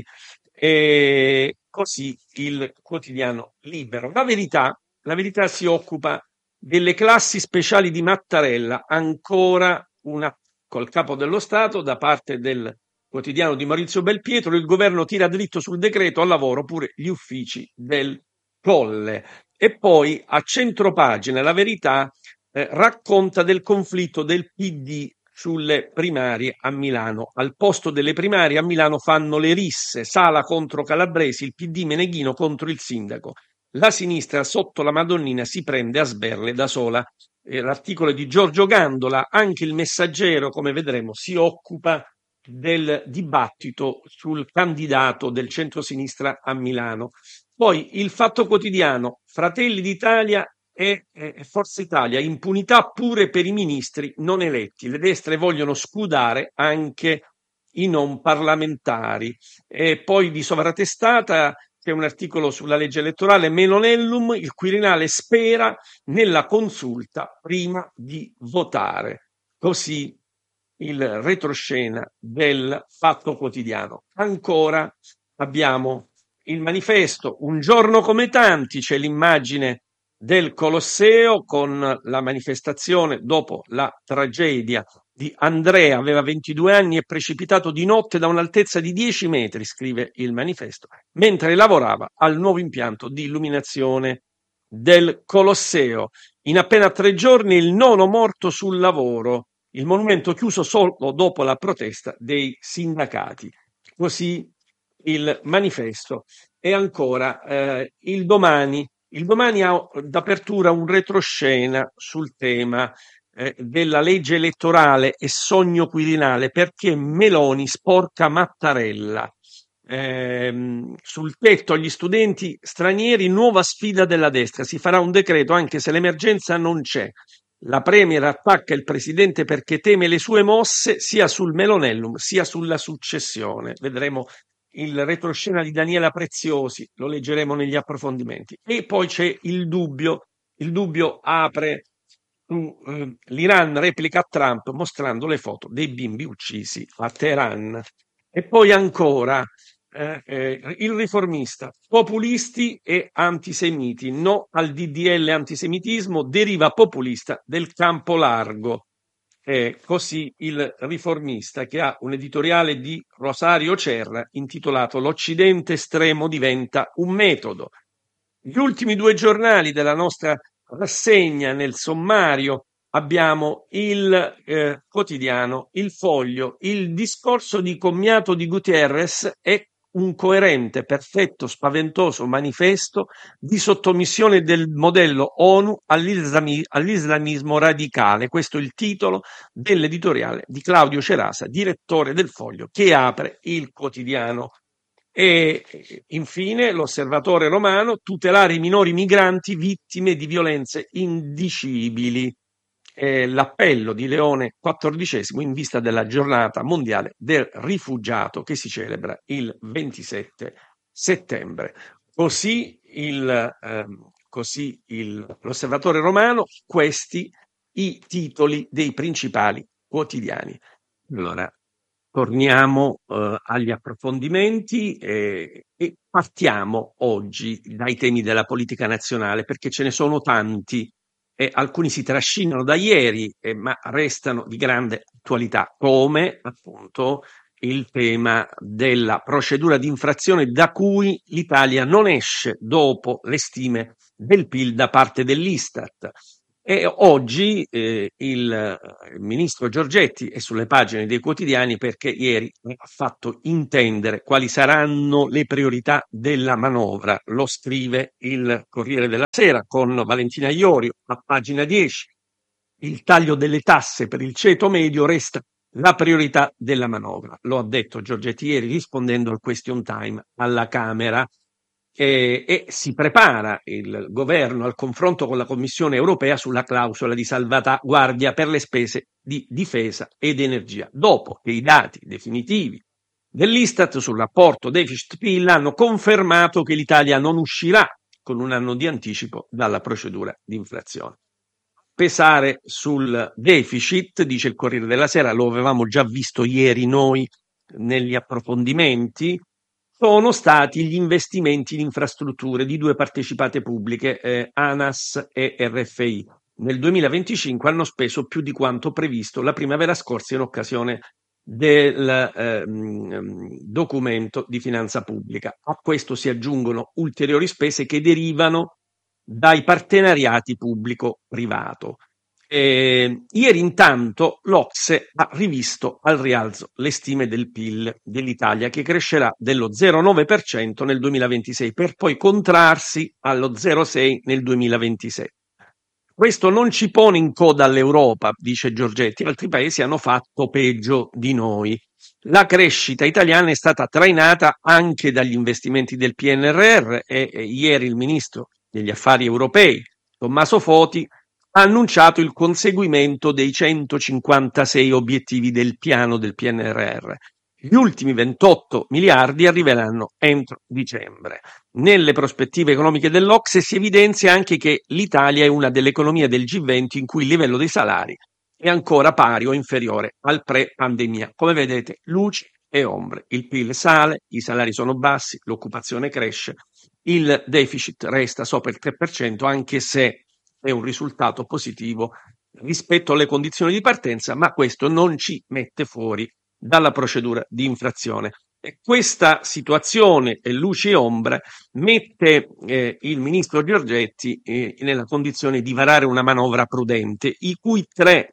E così il quotidiano Libero. La verità si occupa delle classi speciali di Mattarella, ancora una col capo dello Stato da parte del quotidiano di Maurizio Belpietro, il governo tira dritto sul decreto al lavoro pure gli uffici del Colle. E poi a centropagina La Verità racconta del conflitto del PD sulle primarie a Milano. Al posto delle primarie a Milano fanno le risse, Sala contro Calabresi, il PD Meneghino contro il sindaco. La sinistra sotto la Madonnina si prende a sberle da sola. L'articolo è di Giorgio Gandola, anche il Messaggero, come vedremo, si occupa del dibattito sul candidato del centrosinistra a Milano. Poi il Fatto Quotidiano, Fratelli d'Italia e Forza Italia, impunità pure per i ministri non eletti. Le destre vogliono scudare anche i non parlamentari. E poi di Sovratestata c'è un articolo sulla legge elettorale, Melonellum, il Quirinale spera nella consulta prima di votare. Così il retroscena del Fatto Quotidiano. Ancora abbiamo il Manifesto, un giorno come tanti, c'è l'immagine del Colosseo con la manifestazione dopo la tragedia di Andrea, aveva 22 anni e precipitato di notte da un'altezza di 10 metri, scrive il Manifesto, mentre lavorava al nuovo impianto di illuminazione del Colosseo. In appena 3 giorni il 9° morto sul lavoro, il monumento chiuso solo dopo la protesta dei sindacati. Così il Manifesto. E ancora il Domani. Il Domani ha d'apertura un retroscena sul tema della legge elettorale e sogno quirinale, perché Meloni sporca Mattarella. Sul tetto agli studenti stranieri, nuova sfida della destra. Si farà un decreto anche se l'emergenza non c'è. La Premier attacca il presidente perché teme le sue mosse sia sul Melonellum sia sulla successione. Vedremo il retroscena di Daniela Preziosi, lo leggeremo negli approfondimenti. E poi c'è il dubbio apre l'Iran replica a Trump mostrando le foto dei bimbi uccisi a Teheran. E poi ancora il Riformista, populisti e antisemiti, no al DDL antisemitismo, deriva populista del campo largo. Così il Riformista, che ha un editoriale di Rosario Cerra intitolato L'Occidente estremo diventa un metodo. Gli ultimi 2 giornali della nostra rassegna nel sommario abbiamo il quotidiano, il Foglio, il discorso di commiato di Guterres è un coerente, perfetto, spaventoso manifesto di sottomissione del modello ONU all'islamismo radicale. Questo è il titolo dell'editoriale di Claudio Cerasa, direttore del Foglio, che apre il quotidiano. E infine l'Osservatore Romano, tutelare i minori migranti vittime di violenze indicibili. L'appello di Leone XIV in vista della giornata mondiale del rifugiato che si celebra il 27 settembre. Così l'Osservatore Romano, questi i titoli dei principali quotidiani. Allora, torniamo agli approfondimenti e partiamo oggi dai temi della politica nazionale, perché ce ne sono tanti e alcuni si trascinano da ieri, ma restano di grande attualità, come appunto il tema della procedura di infrazione da cui l'Italia non esce dopo le stime del PIL da parte dell'Istat. E oggi il ministro Giorgetti è sulle pagine dei quotidiani perché ieri ha fatto intendere quali saranno le priorità della manovra. Lo scrive il Corriere della Sera con Valentina Iorio a pagina 10. Il taglio delle tasse per il ceto medio resta la priorità della manovra. Lo ha detto Giorgetti ieri rispondendo al question time alla Camera. E si prepara il governo al confronto con la Commissione europea sulla clausola di salvaguardia per le spese di difesa ed energia, dopo che i dati definitivi dell'Istat sul rapporto deficit-PIL hanno confermato che l'Italia non uscirà con un anno di anticipo dalla procedura di inflazione. Pesare sul deficit, dice il Corriere della Sera, lo avevamo già visto ieri noi negli approfondimenti, sono stati gli investimenti in infrastrutture di due partecipate pubbliche, ANAS e RFI. Nel 2025 hanno speso più di quanto previsto la primavera scorsa in occasione del documento di finanza pubblica. A questo si aggiungono ulteriori spese che derivano dai partenariati pubblico-privato. Ieri intanto l'Ocse ha rivisto al rialzo le stime del PIL dell'Italia, che crescerà dello 0,9% nel 2026 per poi contrarsi allo 0,6% nel 2026. Questo non ci pone in coda all'Europa, dice Giorgetti, altri paesi hanno fatto peggio di noi. La crescita italiana è stata trainata anche dagli investimenti del PNRR e ieri il ministro degli affari europei, Tommaso Foti, ha annunciato il conseguimento dei 156 obiettivi del piano del PNRR. Gli ultimi 28 miliardi arriveranno entro dicembre. Nelle prospettive economiche dell'Ocse si evidenzia anche che l'Italia è una delle economie del G20 in cui il livello dei salari è ancora pari o inferiore al pre-pandemia. Come vedete, luci e ombre. Il PIL sale, i salari sono bassi, l'occupazione cresce, il deficit resta sopra il 3%, anche se è un risultato positivo rispetto alle condizioni di partenza, ma questo non ci mette fuori dalla procedura di infrazione. E questa situazione, luci e ombre, mette il ministro Giorgetti nella condizione di varare una manovra prudente, i cui tre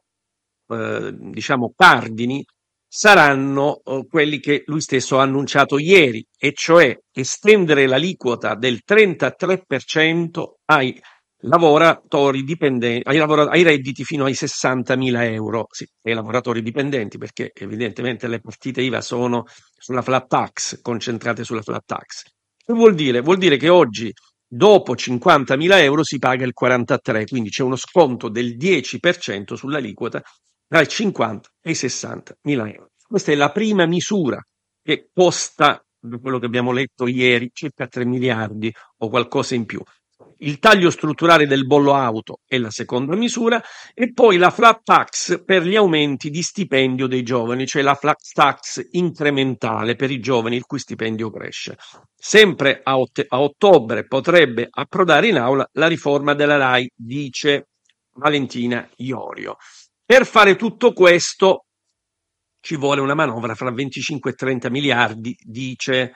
cardini saranno quelli che lui stesso ha annunciato ieri, e cioè estendere l'aliquota del 33% ai lavoratori dipendenti, ai redditi fino ai 60.000 euro, sì, ai lavoratori dipendenti, perché evidentemente le partite IVA sono sulla flat tax, concentrate sulla flat tax. Che vuol dire? Vuol dire che oggi dopo 50.000 euro si paga il 43%, quindi c'è uno sconto del 10% sull'aliquota tra i 50 e i 60.000 euro. Questa è la prima misura che costa, da quello che abbiamo letto ieri, circa 3 miliardi o qualcosa in più. Il taglio strutturale del bollo auto è la seconda misura, e poi la flat tax per gli aumenti di stipendio dei giovani, cioè la flat tax incrementale per i giovani il cui stipendio cresce. Sempre a ottobre potrebbe approdare in aula la riforma della RAI, dice Valentina Iorio. Per fare tutto questo ci vuole una manovra fra 25 e 30 miliardi, dice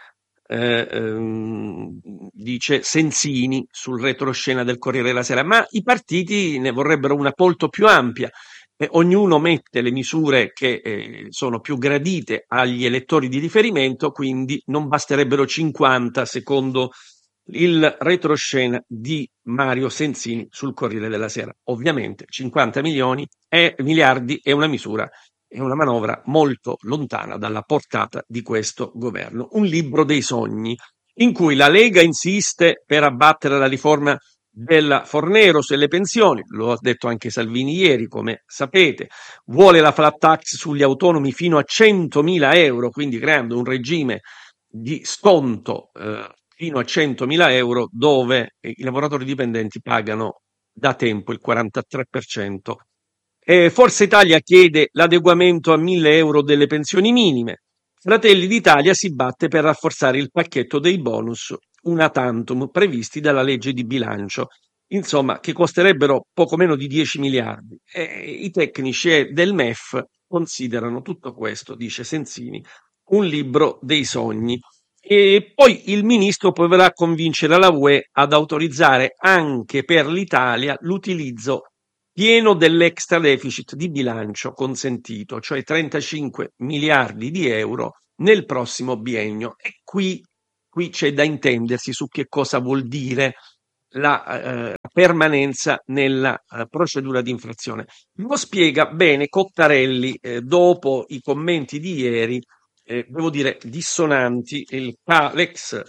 Sensini sul retroscena del Corriere della Sera, ma i partiti ne vorrebbero una molto più ampia. Ognuno mette le misure che sono più gradite agli elettori di riferimento, quindi non basterebbero 50 secondo il retroscena di Mario Sensini sul Corriere della Sera. Ovviamente 50 miliardi è una misura, è una manovra molto lontana dalla portata di questo governo. Un libro dei sogni in cui la Lega insiste per abbattere la riforma della Fornero sulle pensioni, lo ha detto anche Salvini ieri, come sapete, vuole la flat tax sugli autonomi fino a 100.000 euro, quindi creando un regime di sconto fino a 100.000 euro dove i lavoratori dipendenti pagano da tempo il 43% Forza Italia chiede l'adeguamento a 1.000 euro delle pensioni minime. Fratelli d'Italia si batte per rafforzare il pacchetto dei bonus una tantum previsti dalla legge di bilancio, insomma, che costerebbero poco meno di 10 miliardi. I tecnici del MEF considerano tutto questo, dice Sensini, un libro dei sogni. E poi il ministro proverà a convincere la UE ad autorizzare anche per l'Italia l'utilizzo pieno dell'extra deficit di bilancio consentito, cioè 35 miliardi di euro nel prossimo biennio. E qui c'è da intendersi su che cosa vuol dire la permanenza nella procedura di infrazione. Lo spiega bene Cottarelli dopo i commenti di ieri, devo dire dissonanti, l'ex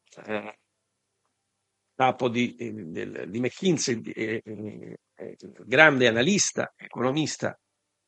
capo di McKinsey, grande analista, economista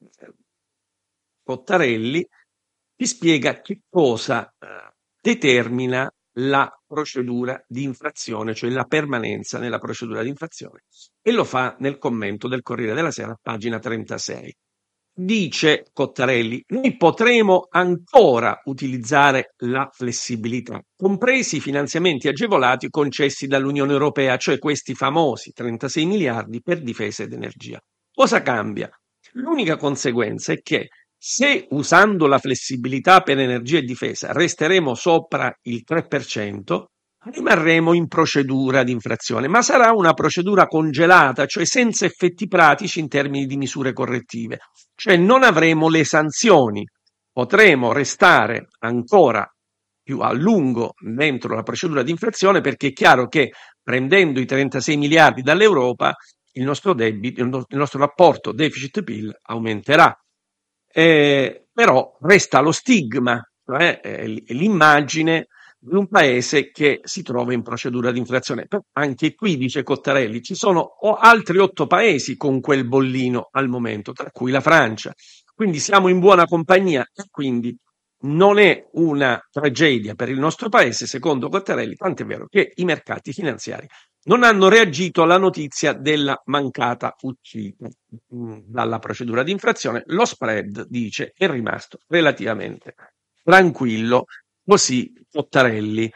Cottarelli, ti spiega che cosa determina la procedura di infrazione, cioè la permanenza nella procedura di infrazione, e lo fa nel commento del Corriere della Sera, pagina 36. Dice Cottarelli: noi potremo ancora utilizzare la flessibilità, compresi i finanziamenti agevolati concessi dall'Unione Europea, cioè questi famosi 36 miliardi per difesa ed energia. Cosa cambia? L'unica conseguenza è che se usando la flessibilità per energia e difesa resteremo sopra il 3%, rimarremo in procedura di infrazione, ma sarà una procedura congelata, cioè senza effetti pratici in termini di misure correttive. Cioè non avremo le sanzioni, potremo restare ancora più a lungo dentro la procedura di infrazione, perché è chiaro che prendendo i 36 miliardi dall'Europa il nostro debito, il nostro rapporto deficit-PIL aumenterà. Però resta lo stigma, cioè l'immagine di un paese che si trova in procedura di infrazione. Anche qui, dice Cottarelli, ci sono altri 8 paesi con quel bollino al momento, tra cui la Francia. Quindi siamo in buona compagnia e quindi non è una tragedia per il nostro paese, secondo Cottarelli, tant'è vero che i mercati finanziari non hanno reagito alla notizia della mancata uscita dalla procedura di infrazione. Lo spread, dice, è rimasto relativamente tranquillo, così Cottarelli.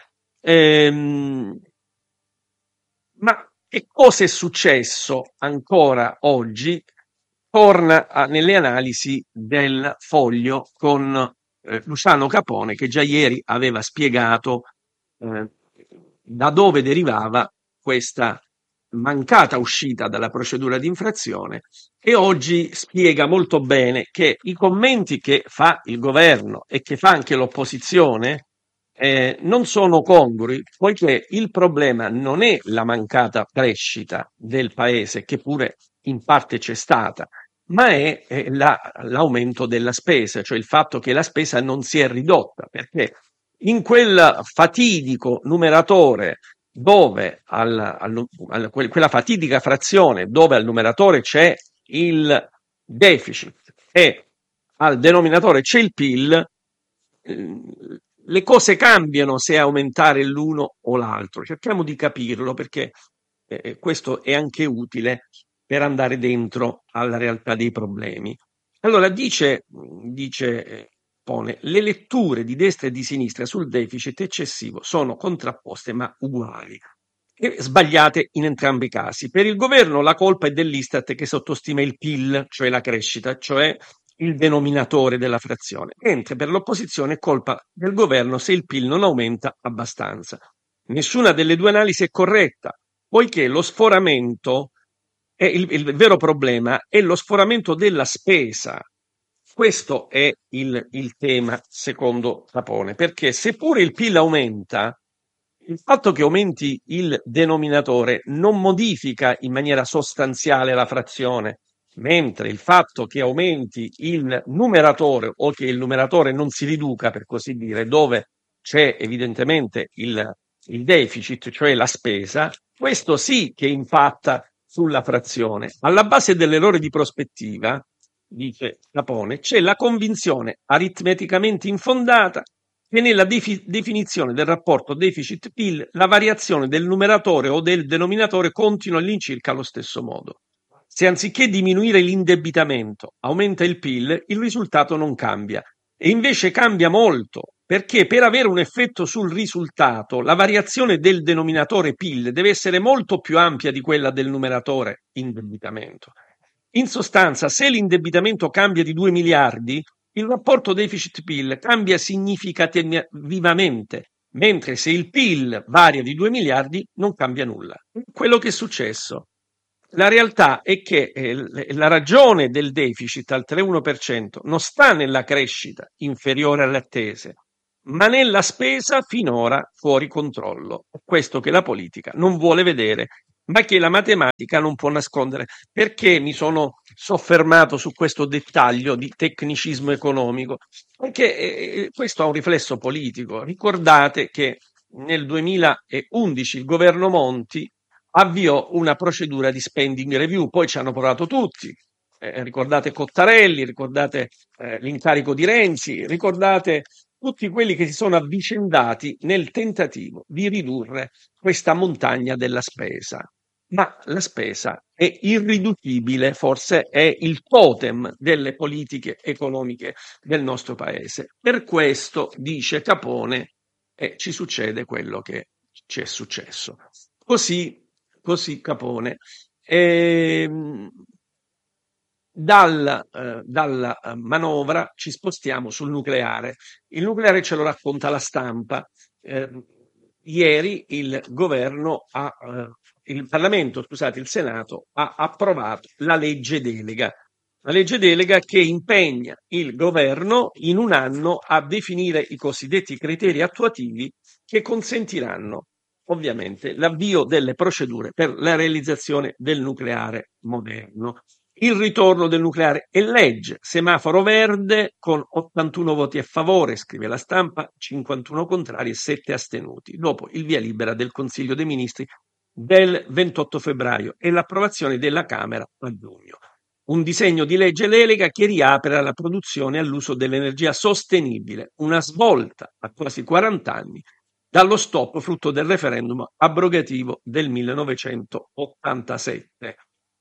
Ma che cosa è successo ancora oggi? Torna nelle analisi del Foglio con Luciano Capone, che già ieri aveva spiegato da dove derivava questa mancata uscita dalla procedura di infrazione, e oggi spiega molto bene che i commenti che fa il governo e che fa anche l'opposizione non sono congrui, poiché il problema non è la mancata crescita del paese, che pure in parte c'è stata, ma è l'aumento della spesa, cioè il fatto che la spesa non si è ridotta, perché in quel fatidico numeratore dove quella fatidica frazione dove al numeratore c'è il deficit e al denominatore c'è il PIL, le cose cambiano se aumentare l'uno o l'altro. Cerchiamo di capirlo, perché questo è anche utile per andare dentro alla realtà dei problemi. Allora pone: le letture di destra e di sinistra sul deficit eccessivo sono contrapposte ma uguali e sbagliate in entrambi i casi. Per il governo la colpa è dell'Istat, che sottostima il PIL, cioè la crescita, cioè il denominatore della frazione, mentre per l'opposizione è colpa del governo se il PIL non aumenta abbastanza. Nessuna delle due analisi è corretta, poiché lo sforamento il vero problema è lo sforamento della spesa. Questo è il tema, secondo Capone, perché seppure il PIL aumenta, il fatto che aumenti il denominatore non modifica in maniera sostanziale la frazione, mentre il fatto che aumenti il numeratore, o che il numeratore non si riduca, per così dire, dove c'è evidentemente il deficit, cioè la spesa, questo sì che impatta sulla frazione. Alla base dell'errore di prospettiva, dice Capone, c'è la convinzione aritmeticamente infondata che nella definizione del rapporto deficit-PIL la variazione del numeratore o del denominatore continua all'incirca allo stesso modo. Se anziché diminuire l'indebitamento aumenta il PIL, il risultato non cambia. E invece cambia molto, perché per avere un effetto sul risultato, la variazione del denominatore PIL deve essere molto più ampia di quella del numeratore indebitamento. In sostanza, se l'indebitamento cambia di 2 miliardi, il rapporto deficit-PIL cambia significativamente, mentre se il PIL varia di 2 miliardi non cambia nulla. Quello che è successo. La realtà è che la ragione del deficit al 3,1% non sta nella crescita inferiore alle attese, ma nella spesa finora fuori controllo. È questo che la politica non vuole vedere, ma che la matematica non può nascondere. Perché mi sono soffermato su questo dettaglio di tecnicismo economico? Perché questo ha un riflesso politico. Ricordate che nel 2011 il governo Monti avviò una procedura di spending review, poi ci hanno provato tutti. Ricordate Cottarelli, ricordate l'incarico di Renzi, ricordate tutti quelli che si sono avvicendati nel tentativo di ridurre questa montagna della spesa. Ma la spesa è irriducibile, forse è il totem delle politiche economiche del nostro paese. Per questo, dice Capone, ci succede quello che ci è successo. Così Capone. Dalla manovra ci spostiamo sul nucleare. Il nucleare ce lo racconta La Stampa. Ieri il Senato ha approvato la legge delega. La legge delega che impegna il governo in un anno a definire i cosiddetti criteri attuativi che consentiranno ovviamente l'avvio delle procedure per la realizzazione del nucleare moderno. Il ritorno del nucleare è legge, semaforo verde con 81 voti a favore, scrive La Stampa, 51 contrari e 7 astenuti, dopo il via libera del Consiglio dei Ministri del 28 febbraio e l'approvazione della Camera a giugno. Un disegno di legge delega che riapre alla produzione e all'uso dell'energia sostenibile, una svolta a quasi 40 anni dallo stop frutto del referendum abrogativo del 1987.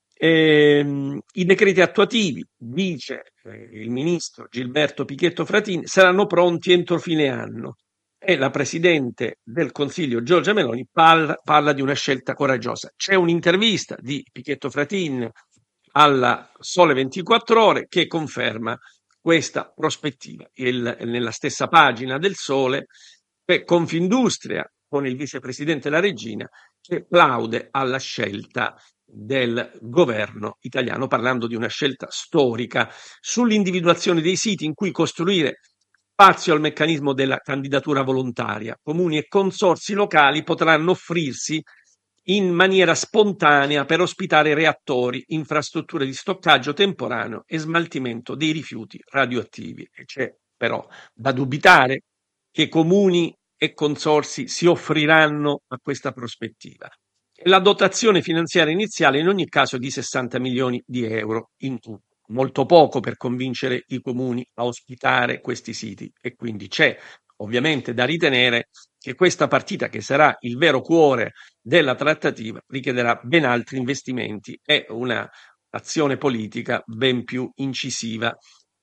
I decreti attuativi, dice il ministro Gilberto Pichetto Fratin, saranno pronti entro fine anno e la Presidente del Consiglio Giorgia Meloni parla di una scelta coraggiosa. C'è un'intervista di Pichetto Fratin alla Sole 24 Ore che conferma questa prospettiva. Nella stessa pagina del Sole Confindustria, con il vicepresidente La Regina, che plaude alla scelta del governo italiano, parlando di una scelta storica sull'individuazione dei siti in cui costruire spazio al meccanismo della candidatura volontaria. Comuni e consorzi locali potranno offrirsi in maniera spontanea per ospitare reattori, infrastrutture di stoccaggio temporaneo e smaltimento dei rifiuti radioattivi. E c'è però da dubitare che comuni e consorzi si offriranno a questa prospettiva. La dotazione finanziaria iniziale in ogni caso è di 60 milioni di euro in tutto, molto poco per convincere i comuni a ospitare questi siti e quindi c'è ovviamente da ritenere che questa partita, che sarà il vero cuore della trattativa, richiederà ben altri investimenti e una azione politica ben più incisiva.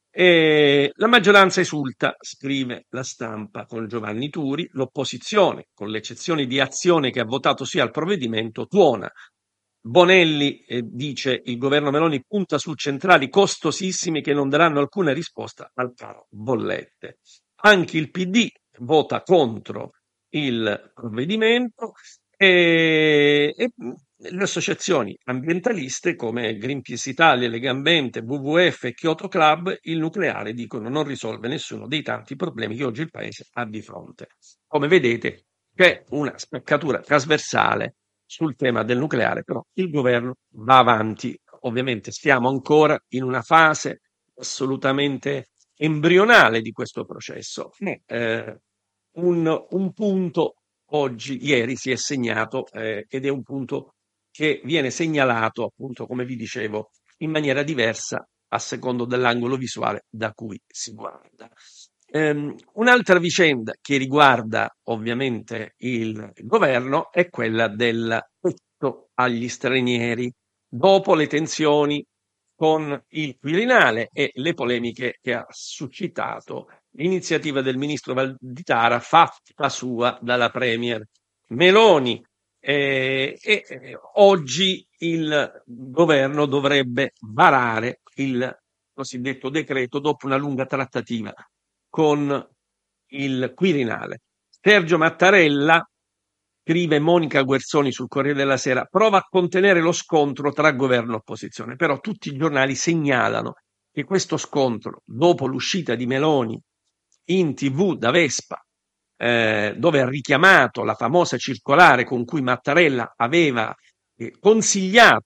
La maggioranza esulta, scrive La Stampa con Giovanni Turi, l'opposizione, con l'eccezione di Azione che ha votato sì al provvedimento, tuona. Bonelli dice il governo Meloni punta su centrali costosissime che non daranno alcuna risposta al caro bollette. Anche il PD vota contro il provvedimento e le associazioni ambientaliste come Greenpeace Italia, Legambiente, WWF e Kyoto Club il nucleare, dicono, non risolve nessuno dei tanti problemi che oggi il paese ha di fronte. Come vedete c'è una spaccatura trasversale sul tema del nucleare, però il governo va avanti. Ovviamente stiamo ancora in una fase assolutamente embrionale di questo processo. Un punto ieri si è segnato ed è un punto che viene segnalato, appunto, come vi dicevo, in maniera diversa a secondo dell'angolo visuale da cui si guarda. Un'altra vicenda che riguarda ovviamente il governo è quella del tetto agli stranieri. dopo le tensioni con il Quirinale e le polemiche che ha suscitato l'iniziativa del ministro Valditara fatta sua dalla premier Meloni. Oggi il governo dovrebbe varare il cosiddetto decreto dopo una lunga trattativa con il Quirinale. Sergio Mattarella, scrive Monica Guerzoni sul Corriere della Sera, prova a contenere lo scontro tra governo e opposizione, però tutti i giornali segnalano che questo scontro, dopo l'uscita di Meloni in TV da Vespa, dove ha richiamato la famosa circolare con cui Mattarella aveva consigliato